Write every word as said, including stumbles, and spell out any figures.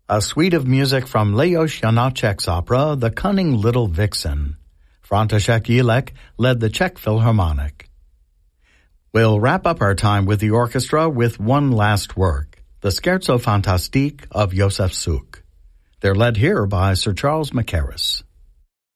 a suite of music from Leos Janáček's opera, The Cunning Little Vixen. František Jílek led the Czech Philharmonic. We'll wrap up our time with the orchestra with one last work, the Scherzo Fantastique of Josef Suk. They're led here by Sir Charles Mackerras.